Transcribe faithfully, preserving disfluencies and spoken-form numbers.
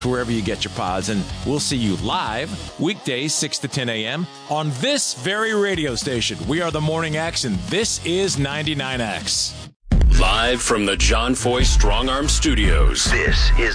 wherever you get your pods, and we'll see you live weekdays six to ten a.m. on this very radio station. We are the Morning X, and this is ninety-nine X. Live from the John Foy Strong Arm Studios. This is